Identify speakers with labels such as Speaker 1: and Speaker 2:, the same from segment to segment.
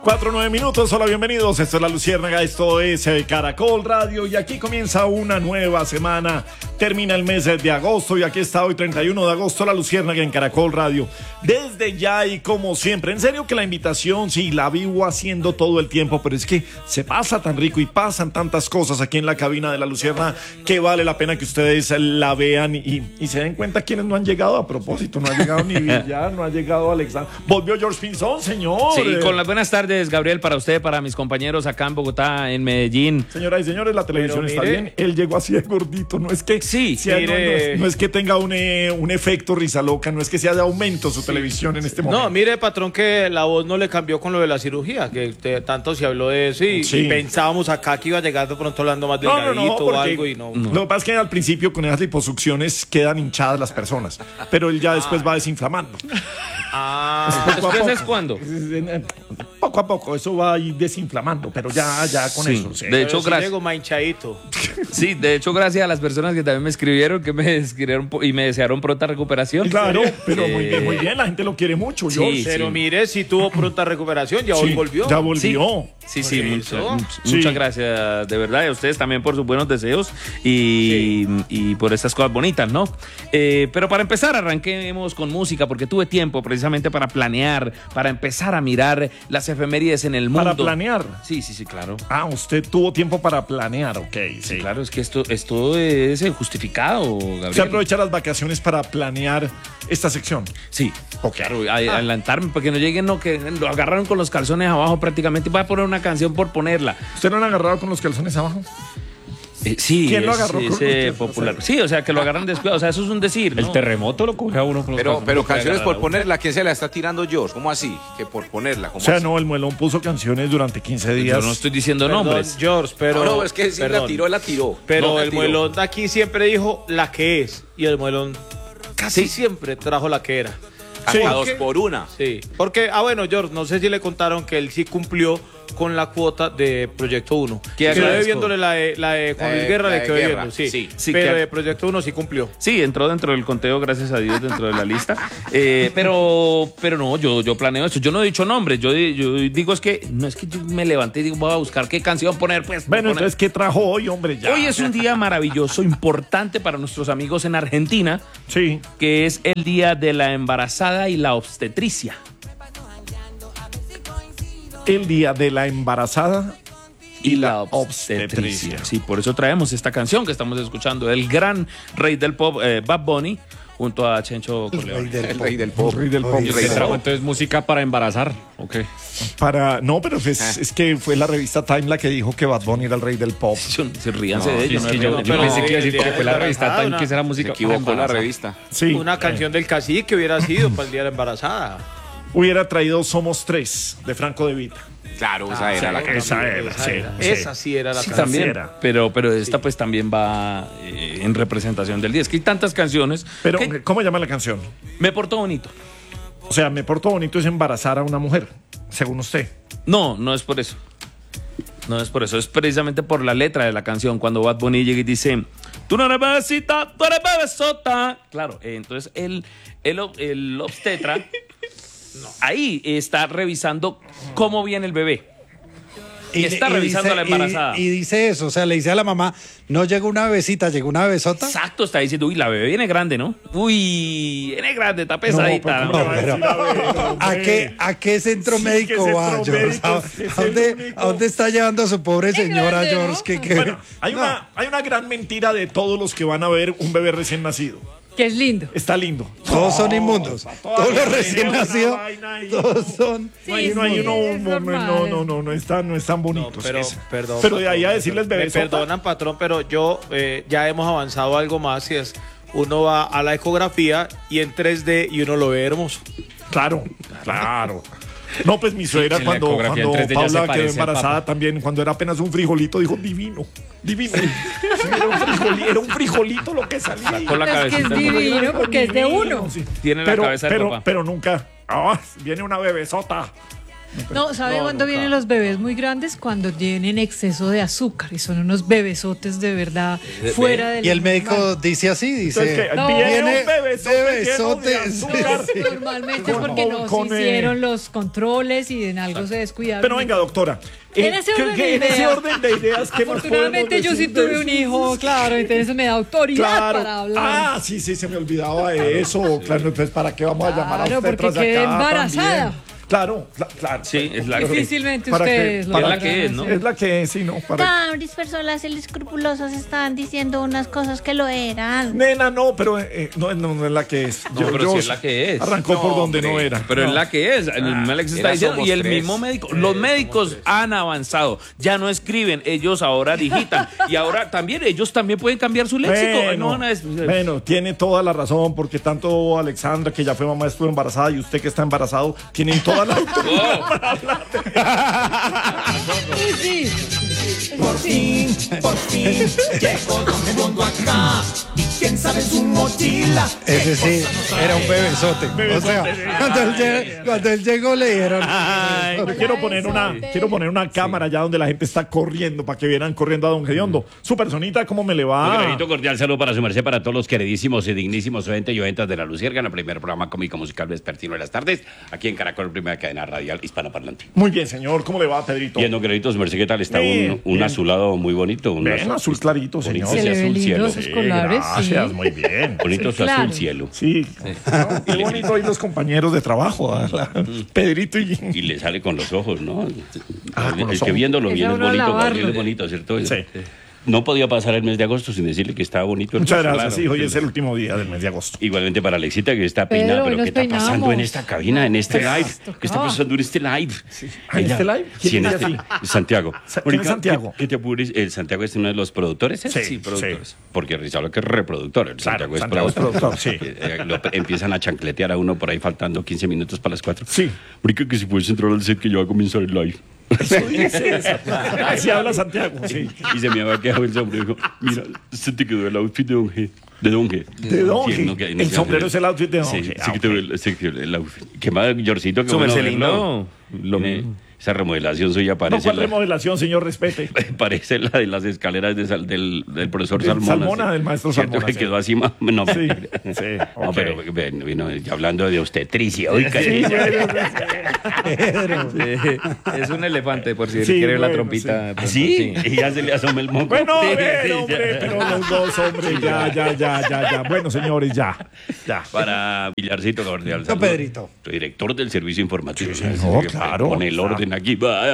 Speaker 1: 4:09. Hola, bienvenidos. Esto es La Luciérnaga, esto es Caracol Radio y aquí comienza una nueva semana. Termina el mes de agosto y aquí está hoy 31 de agosto La Luciérnaga en Caracol Radio. Desde ya y como siempre, en serio que la invitación sí la vivo haciendo todo el tiempo, pero es que se pasa tan rico y pasan tantas cosas aquí en la cabina de La Luciérnaga que vale la pena que ustedes la vean y se den cuenta quienes no han llegado a propósito. No ha llegado ni Villar, no ha llegado Alexander. Volvió George Pinzón, señor.
Speaker 2: Sí, con las buenas tardes, Gabriel, para usted, para mis compañeros acá en Bogotá, en Medellín.
Speaker 1: Señoras y señores, la televisión está bien. Él llegó así de gordito, no es que no es que tenga un efecto risa loca, no es que sea de aumento su televisión en este momento.
Speaker 3: No, mire, patrón, que la voz no le cambió con lo de la cirugía, que tanto se habló de eso y pensábamos acá que iba a llegar de pronto hablando más delgadito o algo y no.
Speaker 1: Lo que pasa es que al principio con esas liposucciones quedan hinchadas las personas, pero él ya después va desinflamando.
Speaker 2: ¿Después es cuándo?
Speaker 1: Poco a poco, eso va a ir desinflamando, pero ya con eso. Sí.
Speaker 2: De hecho, gracias.
Speaker 3: Llego manchadito.
Speaker 2: Sí, de hecho, gracias a las personas que también me escribieron, y me desearon pronta recuperación.
Speaker 1: Claro, pero muy bien, la gente lo quiere mucho.
Speaker 3: Pero mire, si tuvo pronta recuperación, ya hoy volvió.
Speaker 1: Ya volvió.
Speaker 2: Sí, muchas gracias, de verdad, y a ustedes también por sus buenos deseos y por estas cosas bonitas, ¿no? Pero para empezar, arranquemos con música, porque tuve tiempo precisamente para planear, para empezar a mirar las efemérides en el mundo.
Speaker 1: ¿Para planear?
Speaker 2: Sí, claro.
Speaker 1: Usted tuvo tiempo para planear, ok.
Speaker 2: Sí, claro, es que esto es justificado, Gabriel.
Speaker 1: ¿Se aprovecha las vacaciones para planear esta sección?
Speaker 2: Sí, claro, adelantarme para que no lleguen, que lo agarraron con los calzones abajo prácticamente. Voy a poner una canción por ponerla.
Speaker 1: ¿Usted no lo han agarrado con los calzones abajo?
Speaker 2: Sí,
Speaker 1: ¿quién lo agarró?
Speaker 2: Ese popular. Sí, o sea, que lo agarran descuidado. O sea, eso es un decir, ¿no?
Speaker 4: El terremoto lo coge a uno con los calzones.
Speaker 5: Pero canciones por ponerla, ¿quién se la está tirando George? ¿Cómo así? Que por ponerla. ¿Cómo así?
Speaker 1: No, el Muelón puso canciones durante 15 días.
Speaker 2: Yo no estoy diciendo nombres.
Speaker 3: George, pero...
Speaker 5: No, es que si la tiró.
Speaker 3: Pero
Speaker 5: no,
Speaker 3: el Muelón de aquí siempre dijo la que es. Y el Muelón casi siempre trajo la que era.
Speaker 5: Sí. A 2 por 1.
Speaker 3: Sí. Porque, George, no sé si le contaron que él sí cumplió con la cuota de Proyecto 1. Quedó debiéndole la de Juan Luis Guerra, le quedó debiendo. Sí, pero de Proyecto 1 sí cumplió.
Speaker 2: Sí, entró dentro del conteo, gracias a Dios, dentro de la lista. Pero no, yo planeo esto. Yo no he dicho nombres. Yo digo es que no es que yo me levanté y digo, voy a buscar qué canción poner. Pues,
Speaker 1: bueno, entonces, ¿qué trajo hoy, hombre? Ya.
Speaker 2: Hoy es un día maravilloso, importante para nuestros amigos en Argentina.
Speaker 1: Sí.
Speaker 2: Que es el día de la embarazada y la obstetricia.
Speaker 1: El día de la embarazada
Speaker 2: y la obstetricia. Sí, por eso traemos esta canción que estamos escuchando, el gran rey del pop, Bad Bunny, junto a Chencho Corleone.
Speaker 5: El rey del pop.
Speaker 4: Trajo entonces música para embarazar, ¿ok?
Speaker 1: No, pero es que fue la revista Time la que dijo que Bad Bunny era el rey del pop.
Speaker 2: Se ríanse de ellos.
Speaker 4: Yo pensé que iba a decir que fue la revista Time que será música.
Speaker 5: Se equivocó la revista.
Speaker 1: Sí.
Speaker 3: Una canción del cacique hubiera sido para el día de la embarazada.
Speaker 1: Hubiera traído Somos 3 de Franco De Vita.
Speaker 5: Claro, esa era la canción.
Speaker 3: Esa sí era la canción.
Speaker 2: También, pero esta pues también va en representación del día. Es que hay tantas canciones.
Speaker 1: Pero, ¿cómo llama la canción?
Speaker 2: Me portó bonito.
Speaker 1: O sea, me portó bonito es embarazar a una mujer, según usted.
Speaker 2: No es por eso. No es por eso, es precisamente por la letra de la canción. Cuando Bad Bunny llega y dice, tú no eres bebecita, tú eres bebesota. Claro, entonces el obstetra ahí está revisando cómo viene el bebé. Y está revisando a la embarazada.
Speaker 6: Y dice eso, o sea, le dice a la mamá, no llegó una bebecita, llegó una bebesota.
Speaker 2: Exacto, está diciendo, uy, la bebé viene grande, ¿no? Uy, viene grande, está pesadita.
Speaker 6: ¿A qué centro médico va, George? ¿A dónde está llevando a su pobre señora, George?
Speaker 1: Bueno, hay una gran mentira de todos los que van a ver un bebé recién nacido.
Speaker 7: Que es lindo.
Speaker 1: Está lindo.
Speaker 6: Todos son inmundos. Todos los recién nacidos. Todos son.
Speaker 1: No están bonitos. Pero de ahí a decirles bebés.
Speaker 3: Me perdonan, patrón, pero yo ya hemos avanzado algo más y es uno va a la ecografía y en 3D y uno lo ve hermoso.
Speaker 1: Claro. No, pues mi suegra cuando Paula quedó embarazada también, cuando era apenas un frijolito, dijo divino. Sí, era un frijolito lo que salía.
Speaker 7: Con la cabeza. Es que es divino porque es de uno.
Speaker 2: Sí. Tiene la cabeza de papá.
Speaker 1: Pero nunca, viene una bebesota.
Speaker 7: No, ¿sabe cuándo vienen los bebés muy grandes? Cuando tienen exceso de azúcar y son unos bebesotes de verdad fuera del.
Speaker 6: Y el médico dice así, dice.
Speaker 1: Viene un bebesote lleno de azúcar.
Speaker 7: Normalmente es porque no se hicieron los controles y en algo se descuidaron.
Speaker 1: Pero venga, doctora.
Speaker 7: En ese orden
Speaker 1: de ideas que
Speaker 7: afortunadamente yo sí tuve un hijo, claro, entonces me da autoridad para hablar.
Speaker 1: Ah, sí, se me olvidaba de eso. Claro, entonces ¿para qué vamos a llamar a usted
Speaker 7: porque
Speaker 1: tras acá
Speaker 7: quedé embarazada.
Speaker 1: También? Claro.
Speaker 2: Sí, es la que
Speaker 7: difícilmente ustedes
Speaker 2: lo es la que es, ¿no?
Speaker 1: Es la que es, sí, ¿no?
Speaker 8: Cabris, personas escrupulosas estaban diciendo unas cosas que lo eran.
Speaker 1: Nena, no, pero no es la que es.
Speaker 2: Pero sí es la que es.
Speaker 1: Arrancó por donde no era.
Speaker 2: Pero es la que es. El Alex está diciendo. Y el mismo médico. Los médicos han avanzado. Ya no escriben, ellos ahora digitan. Y ahora ellos también pueden cambiar su léxico.
Speaker 1: Bueno, tiene toda la razón, porque tanto Alexandra, que ya fue mamá, estuvo embarazada, y usted que está embarazado, tienen toda la autoridad para hablar.
Speaker 7: Sí.
Speaker 9: Por fin, llegó Don Redondo acá. ¿Y quién sabe su mochila?
Speaker 6: Ese sí, era un bebesote. O sea, cuando él llegó le dijeron.
Speaker 1: Quiero poner una cámara allá donde la gente está corriendo, para que vieran corriendo a Don Gediondo. Su personita, ¿cómo me le va?
Speaker 10: Un granito cordial saludo para su merced, para todos los queridísimos y dignísimos oyentes y oyentas de La Luciérnaga, el primer programa cómico musical vespertino de las tardes, aquí en Caracol, primera cadena radial hispanoparlante.
Speaker 1: Muy bien, señor. ¿Cómo le va, Pedrito?
Speaker 10: Bien, don Granito, su merced, ¿qué tal? Está un azulado muy bonito. Un
Speaker 1: azul clarito, señor.
Speaker 7: Se le
Speaker 10: azul
Speaker 7: ven
Speaker 10: cielo.
Speaker 7: lindos esos colores.
Speaker 1: Gracias, muy bien.
Speaker 10: Bonito su azul cielo.
Speaker 1: Sí. Qué bonito hoy los compañeros de trabajo, Pedrito
Speaker 10: y le sale con los ojos, ¿no? El que
Speaker 1: ojos.
Speaker 10: viéndolo bien es bonito, Gabriel es bonito, ¿cierto?
Speaker 1: Sí.
Speaker 10: No podía pasar el mes de agosto sin decirle que estaba bonito.
Speaker 1: Muchas gracias, sí, hoy es el último día del mes de agosto.
Speaker 10: Igualmente para Alexita, que está peinada, pero ¿qué está pasando en esta cabina, en este live? ¿Qué está pasando en este live?
Speaker 1: ¿En este live?
Speaker 10: Sí, en este. Santiago.
Speaker 1: ¿Quién es Santiago?
Speaker 10: ¿Qué te apures? El Santiago es uno de los productores.
Speaker 1: Sí,
Speaker 10: productores. Porque Rizalo que es reproductor. El Santiago es
Speaker 1: productor, sí.
Speaker 10: Empiezan a chancletear a uno por ahí faltando 15 minutos para las 4.
Speaker 1: Sí.
Speaker 10: Marica, que si puedes entrar al set que ya va a comenzar el live.
Speaker 1: Eso dice. Así habla Santiago, sí.
Speaker 10: Y se me había quedado el sombrero. Mira, se te quedó el outfit de Don G. De Don G.
Speaker 1: De Don G. El sombrero es el outfit de Don G.
Speaker 10: Sí, que te ve el outfit. ¿Qué más, Yorcito?
Speaker 2: Su Marcelino.
Speaker 10: Esa remodelación suya parece.
Speaker 1: ¿Cuál remodelación, señor? Respete.
Speaker 10: Parece la de las escaleras del profesor Salmona.
Speaker 1: Salmona, del maestro Salmona.
Speaker 10: Que quedó así más. No,
Speaker 1: sí.
Speaker 10: No, pero vino hablando de obstetricia. Oiga,
Speaker 2: es un elefante, por si quiere la trompita.
Speaker 10: ¿Sí? Y ya se le asoma el moco.
Speaker 1: Bueno, hombre, pero los dos, hombre, ya. Bueno, señores, ya.
Speaker 10: Para Villarcito Cordial.
Speaker 6: Pedrito.
Speaker 10: Director del servicio informativo.
Speaker 1: Claro.
Speaker 10: Con el orden aquí.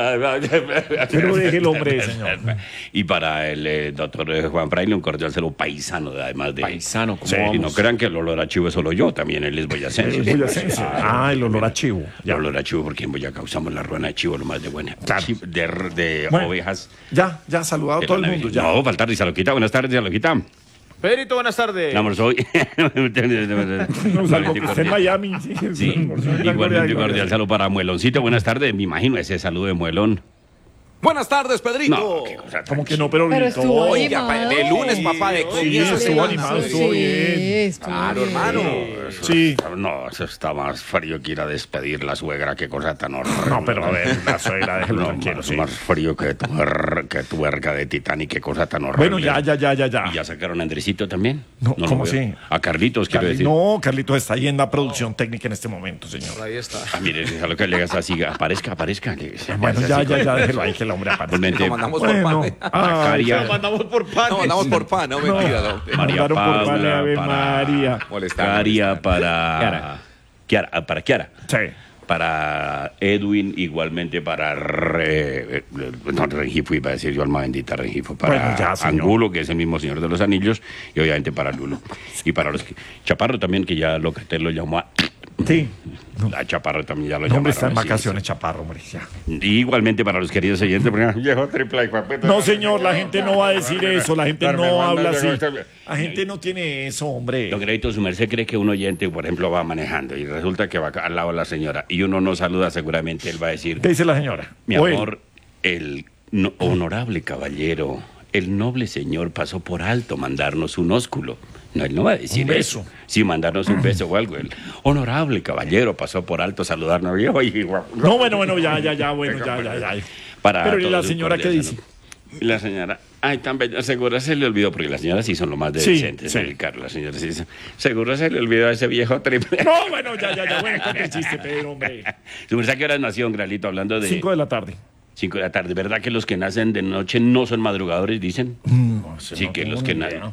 Speaker 1: Pero deje el hombre, señor.
Speaker 10: Y para el doctor Juan Fraile, un cordial saludo paisano, además de.
Speaker 2: Paisano, ¿cómo
Speaker 10: vamos? Y no crean que el olor a chivo es solo yo, también él es boyacense.
Speaker 1: El olor a chivo.
Speaker 10: El olor a chivo, porque en Boyacá usamos la ruana de chivo, lo más de buena.
Speaker 1: Claro.
Speaker 10: De ovejas.
Speaker 1: Ya, saludado a todo el mundo. Ya.
Speaker 10: No, faltar Rizaloquita. Buenas tardes, Rizaloquita.
Speaker 3: Pedrito, buenas tardes.
Speaker 10: Vamos hoy.
Speaker 1: Salvo que esté en Miami.
Speaker 10: Sí. Igualmente cordial saludo para Mueloncito. Buenas tardes. Me imagino ese saludo de Muelón.
Speaker 5: Buenas tardes, Pedrito.
Speaker 10: No, qué cosa.
Speaker 1: Como que no, pero
Speaker 7: estuvo
Speaker 5: Oiga, de lunes, papá, de comienzo.
Speaker 1: Sí, estuvo animado, estuvo bien.
Speaker 5: Claro, hermano.
Speaker 1: Sí.
Speaker 10: No, eso está más frío que ir a despedir la suegra. Qué cosa tan horrible.
Speaker 1: No, pero a ver, la suegra, déjelo tranquilo.
Speaker 10: Más frío que tu verga de Titanic. Qué cosa tan horrible.
Speaker 1: Bueno, ya.
Speaker 10: ¿Y ya sacaron a Andresito también?
Speaker 1: No, ¿cómo así?
Speaker 10: A Carlitos, quiero decir.
Speaker 1: No, Carlitos está ahí en la producción técnica en este momento, señor.
Speaker 3: Ahí está.
Speaker 10: Mire, a lo que le hagas así, aparezca.
Speaker 1: Bueno, ya, déjelo ahí que el hombre aparezca.
Speaker 5: Lo mandamos por pan.
Speaker 3: Lo mandamos por pan.
Speaker 5: No, mandamos por pan, no mentira.
Speaker 10: María Paula,
Speaker 1: María.
Speaker 10: Caria para Kiara.
Speaker 1: Sí.
Speaker 10: Para Edwin, igualmente para Rengifo, iba a decir yo, alma bendita Rengifo, para Angulo, que es el mismo Señor de los Anillos, y obviamente para Lulo. Y para los Chaparro también, que ya Locatel lo llamó a...
Speaker 1: Sí.
Speaker 10: La Chaparro también ya lo
Speaker 1: llamaron.
Speaker 10: Hombre,
Speaker 1: está en vacaciones, Chaparro, hombre. Ya.
Speaker 10: Y igualmente para los queridos oyentes.
Speaker 1: No, señor, la gente no va a decir eso. La gente no habla así. La gente no tiene eso, hombre.
Speaker 10: Don Gredito, su merced cree que un oyente, por ejemplo, va manejando y resulta que va al lado de la señora y uno no saluda, seguramente él va a decir...
Speaker 1: ¿Qué dice la señora?
Speaker 10: Mi amor, el honorable caballero, el noble señor pasó por alto mandarnos un ósculo. No, él no va a decir eso. Sí, mandarnos un beso o algo. El honorable caballero pasó por alto a saludarnos.
Speaker 1: No, bueno, bueno, ya. Pero ¿y la señora qué dice?
Speaker 10: La señora, ay, tan bella, seguro se le olvidó, porque las señoras sí son lo más decentes, Carlos, las señoras sí son, seguro se le olvidó a ese viejo triple.
Speaker 1: No, bueno, ya, bueno, cuánto chiste, Pedro, hombre.
Speaker 10: ¿Tú sabes qué hora nació, Gralito, hablando de...
Speaker 1: 5 de la tarde.
Speaker 10: 5 de la tarde, ¿verdad que los que nacen de noche no son madrugadores, dicen?
Speaker 1: No,
Speaker 10: sí, que los que nacen...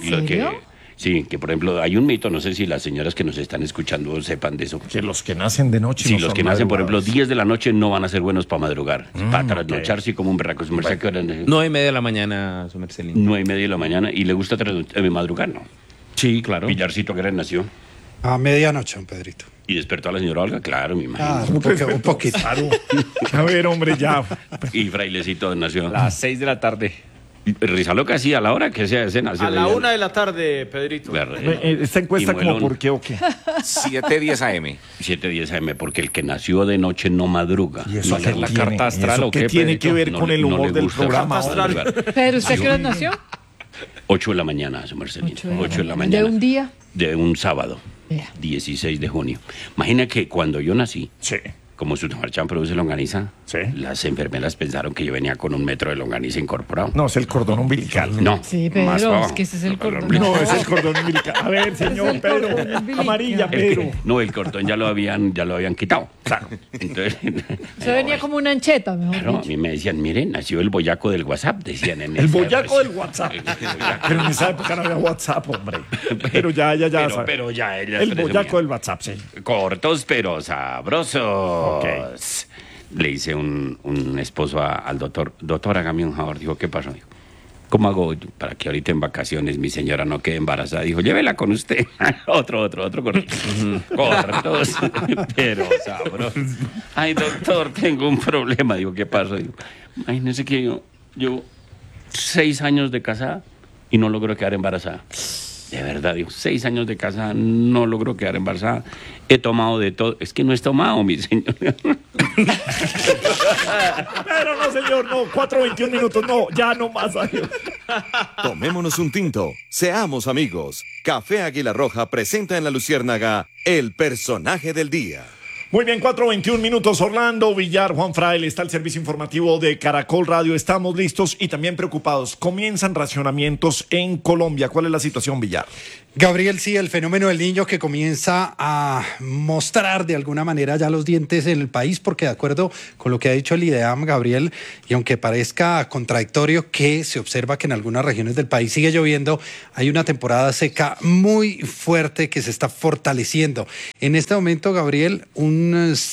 Speaker 7: ¿En
Speaker 10: Sí, que por ejemplo hay un mito, no sé si las señoras que nos están escuchando sepan de eso.
Speaker 1: Que los que nacen de noche.
Speaker 10: Sí, no los que nacen, por ejemplo, 10 de la noche no van a ser buenos para madrugar. Para trasnochar, sí, como un berraco. Su merced, ¿qué hora?
Speaker 2: 9:30 de la mañana, su merced.
Speaker 10: 9:30 de la mañana. ¿Y le gusta madrugar, no?
Speaker 2: Sí, claro.
Speaker 10: Villarcito, ¿qué hora nació?
Speaker 6: A medianoche, don Pedrito.
Speaker 10: ¿Y despertó a la señora Olga? Claro, me imagino.
Speaker 6: Un poquito.
Speaker 1: A ver, hombre, ya.
Speaker 10: ¿Y Frailecito nació?
Speaker 4: A las 6 de la tarde.
Speaker 10: Rizaloca, sí, a la hora que sea, se nació.
Speaker 3: A la 1 de la tarde, Pedrito.
Speaker 1: Esta encuesta como por qué o qué.
Speaker 5: 7:10 AM.
Speaker 10: 7:10 AM, porque el que nació de noche no madruga.
Speaker 1: ¿Y eso
Speaker 10: no
Speaker 1: la carta astral o qué? ¿Qué tiene que ver con el humor del programa?
Speaker 7: Pero ¿usted qué hora nació?
Speaker 10: 8 de la mañana, su merced. 8 de la mañana.
Speaker 7: ¿De un día?
Speaker 10: De un sábado. 16 de junio. Imagina que cuando yo nací, como su marchán produce longaniza, las enfermeras pensaron que yo venía con 1 metro de longaniza incorporado.
Speaker 1: No, es el cordón umbilical.
Speaker 10: No.
Speaker 7: Sí, Pedro, es que ese es el cordón.
Speaker 1: No, es el cordón umbilical. A ver, señor Pedro, amarilla, Pedro.
Speaker 10: No, el cordón ya lo habían quitado. Claro. Entonces,
Speaker 7: se venía como una ancheta, mejor
Speaker 10: dicho. A mí me decían, miren, nació el boyaco del WhatsApp, decían en
Speaker 1: el boyaco del WhatsApp. Pero en esa época no había WhatsApp, hombre. Pero ya.
Speaker 10: Pero ya ella.
Speaker 1: El boyaco del WhatsApp, sí.
Speaker 10: Cortos pero sabrosos. Okay. Le hice un esposo al doctor. Doctor, hágame un favor. Dijo, ¿qué pasó? Dijo, ¿cómo hago para que ahorita en vacaciones mi señora no quede embarazada? Dijo, llévela con usted. otro cortos, pero sabrosos. Ay, doctor, tengo un problema. Digo, ¿qué pasó? Digo, imagínese que yo 6 años de casada y no logro quedar embarazada. De verdad, digo, 6 años de casada, no logro quedar embarazada. He tomado de todo. Es que no he tomado, mi señor.
Speaker 1: Pero no, señor, no. 4:21 minutos, no. Ya no más.
Speaker 11: Tomémonos un tinto. Seamos amigos. Café Águila Roja presenta en La Luciérnaga el personaje del día.
Speaker 1: Muy bien, 4:21 minutos. Orlando Villar, Juan Fraile, está el servicio informativo de Caracol Radio. Estamos listos y también preocupados. Comienzan racionamientos en Colombia. ¿Cuál es la situación, Villar?
Speaker 6: Gabriel, sí, el fenómeno del niño que comienza a mostrar de alguna manera ya los dientes en el país, porque de acuerdo con lo que ha dicho el IDEAM, Gabriel, y aunque parezca contradictorio que se observa que en algunas regiones del país sigue lloviendo, hay una temporada seca muy fuerte que se está fortaleciendo. En este momento, Gabriel, un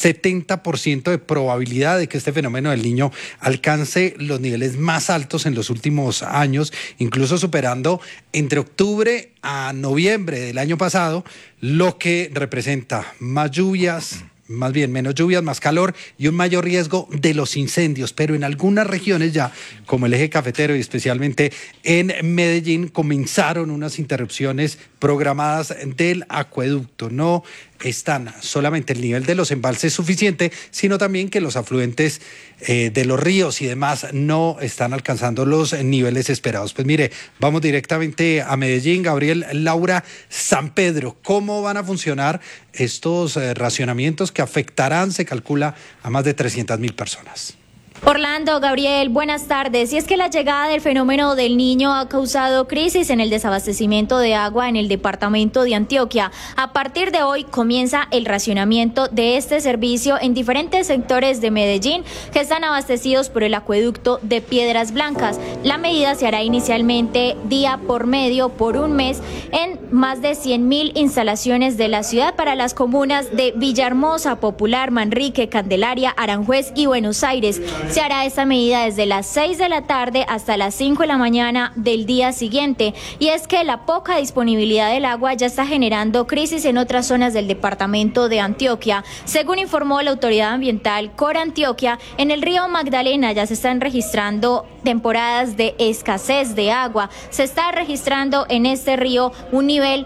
Speaker 6: 70% de probabilidad de que este fenómeno del niño alcance los niveles más altos en los últimos años, incluso superando entre octubre a noviembre del año pasado, lo que representa más lluvias, más bien menos lluvias, más calor y un mayor riesgo de los incendios. Pero en algunas regiones ya, como el eje cafetero y especialmente en Medellín, comenzaron unas interrupciones programadas del acueducto. No están solamente el nivel de los embalses suficiente, sino también que los afluentes de los ríos y demás no están alcanzando los niveles esperados. Pues mire, vamos directamente a Medellín. Gabriel, Laura, San Pedro, ¿cómo van a funcionar estos racionamientos que afectarán, se calcula, a más de 300.000 personas?
Speaker 12: Orlando, Gabriel, buenas tardes. Y es que la llegada del fenómeno del niño ha causado crisis en el desabastecimiento de agua en el departamento de Antioquia. A partir de hoy comienza el racionamiento de este servicio en diferentes sectores de Medellín que están abastecidos por el acueducto de Piedras Blancas. La medida se hará inicialmente día por medio por un mes en más de 100.000 instalaciones de la ciudad para las comunas de Villahermosa, Popular, Manrique, Candelaria, Aranjuez y Buenos Aires. Se hará esta medida desde las 6 de la tarde hasta las 5 de la mañana del día siguiente. Y es que la poca disponibilidad del agua ya está generando crisis en otras zonas del departamento de Antioquia. Según informó la autoridad ambiental Cora Antioquia, en el río Magdalena ya se están registrando temporadas de escasez de agua. Se está registrando en este río un nivel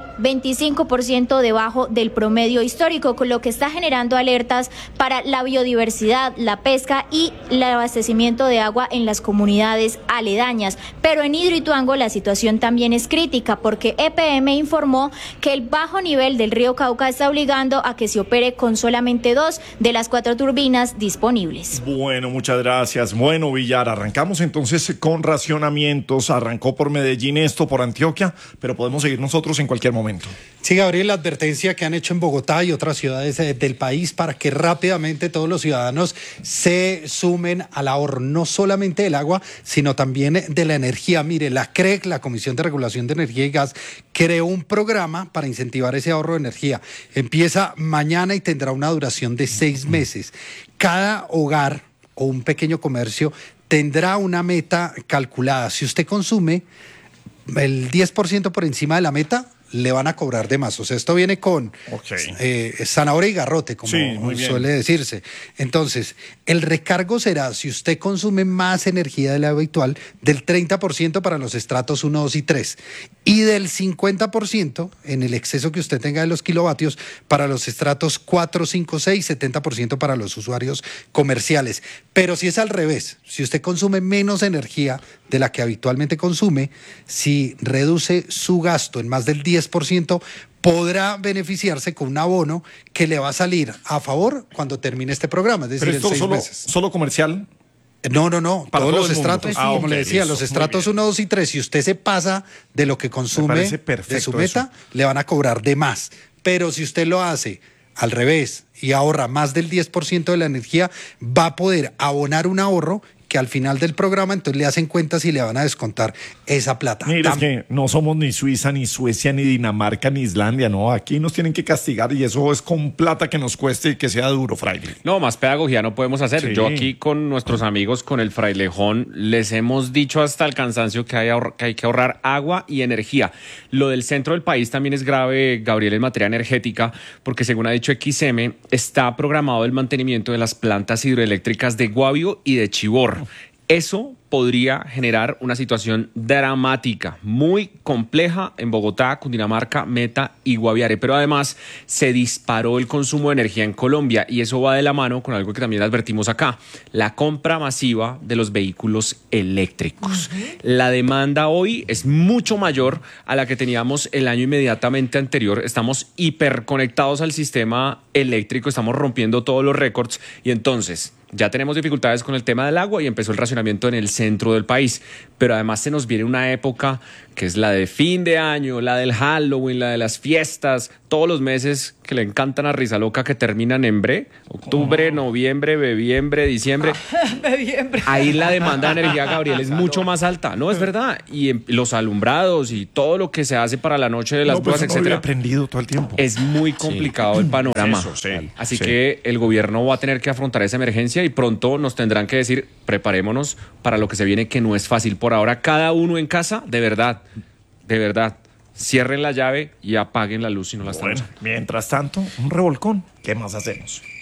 Speaker 12: 25% debajo del promedio histórico, con lo que está generando alertas para la biodiversidad, la pesca y la abastecimiento de agua en las comunidades aledañas. Pero en Hidroituango la situación también es crítica porque EPM informó que el bajo nivel del río Cauca está obligando a que se opere con solamente 2 de las 4 turbinas disponibles.
Speaker 1: Bueno, muchas gracias. Bueno, Villar, arrancamos entonces con racionamientos. Arrancó por Medellín esto, por Antioquia, pero podemos seguir nosotros en cualquier momento.
Speaker 6: Sí, Gabriel, la advertencia que han hecho en Bogotá y otras ciudades del país para que rápidamente todos los ciudadanos se sumen al ahorro, no solamente del agua, sino también de la energía. Mire, la CREG, la Comisión de Regulación de Energía y Gas, creó un programa para incentivar ese ahorro de energía. Empieza mañana y tendrá una duración de 6 meses. Cada hogar o un pequeño comercio tendrá una meta calculada. Si usted consume el 10% por encima de la meta, le van a cobrar de más. O sea, esto viene con zanahoria y garrote, como suele decirse. Entonces, el recargo será, si usted consume más energía de la habitual, del 30% para los estratos 1, 2 y 3, y del 50% en el exceso que usted tenga de los kilovatios para los estratos 4, 5, 6, 70% para los usuarios comerciales. Pero si es al revés, si usted consume menos energía de la que habitualmente consume, si reduce su gasto en más del 10%, podrá beneficiarse con un abono que le va a salir a favor cuando termine este programa, es decir,
Speaker 1: ¿pero esto
Speaker 6: en 6 meses.
Speaker 1: ¿Solo comercial?
Speaker 6: No, para todos los estratos, como le decía,
Speaker 1: listo,
Speaker 6: los estratos 1, 2 y 3, si usted se pasa de lo que consume de su meta, le van a cobrar de más. Pero si usted lo hace al revés y ahorra más del 10% de la energía, va a poder abonar un ahorro que al final del programa entonces le hacen cuentas y le van a descontar esa plata.
Speaker 1: Mira, es que no somos ni Suiza, ni Suecia, ni Dinamarca, ni Islandia, no. Aquí nos tienen que castigar y eso es con plata que nos cueste y que sea duro, fraile.
Speaker 4: No, más pedagogía no podemos hacer.
Speaker 1: Sí.
Speaker 4: Yo aquí con nuestros amigos, con el Frailejón, les hemos dicho hasta el cansancio que hay que ahorrar agua y energía. Lo del centro del país también es grave, Gabriel, en materia energética, porque según ha dicho XM, está programado el mantenimiento de las plantas hidroeléctricas de Guavio y de Chivor. Eso podría generar una situación dramática, muy compleja en Bogotá, Cundinamarca, Meta y Guaviare. Pero además se disparó el consumo de energía en Colombia y eso va de la mano con algo que también advertimos acá, la compra masiva de los vehículos eléctricos. La demanda hoy es mucho mayor a la que teníamos el año inmediatamente anterior. Estamos hiperconectados al sistema eléctrico, estamos rompiendo todos los récords y entonces ya tenemos dificultades con el tema del agua y empezó el racionamiento en el centro del país, pero además se nos viene una época que es la de fin de año, la del Halloween, la de las fiestas, todos los meses que le encantan a Risa Loca que terminan en bre, octubre, noviembre, bebiembre, diciembre. Ahí la demanda de energía, Gabriel, es mucho más alta, ¿no? Es verdad. Y los alumbrados y todo lo que se hace para la noche de las brujas, etcétera.
Speaker 1: He aprendido todo el tiempo.
Speaker 4: Es muy complicado el panorama.
Speaker 1: Eso, sí,
Speaker 4: Así que el gobierno va a tener que afrontar esa emergencia y pronto nos tendrán que decir, preparémonos para lo que se viene, que no es fácil. Por ahora, cada uno en casa, de verdad, cierren la llave y apaguen la luz si no la están usando.
Speaker 1: Mientras tanto, un revolcón. ¿Qué más hacemos?